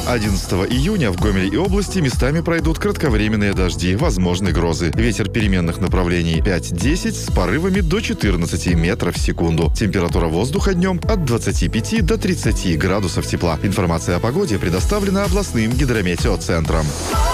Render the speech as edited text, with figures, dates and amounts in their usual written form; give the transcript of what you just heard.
11 июня в Гомеле и области местами пройдут кратковременные дожди, возможны грозы. Ветер переменных направлений 5-10 с порывами до 14 метров в секунду. Температура воздуха днем от 25 до 30 градусов тепла. Информация о погоде предоставлена областным гидрометеоцентром.